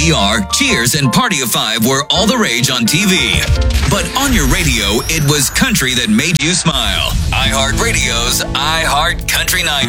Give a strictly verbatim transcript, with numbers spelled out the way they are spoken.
E R, Cheers, and Party of Five were all the rage on T V. But on your radio, it was country that made you smile. iHeartRadio's iHeart Country Night.